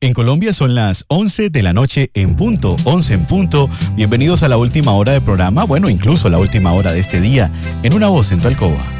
En Colombia son las 11 de la noche en punto, 11 en punto. Bienvenidos a la última hora del programa, bueno, incluso la última hora de este día, en Una Voz en tu alcoba.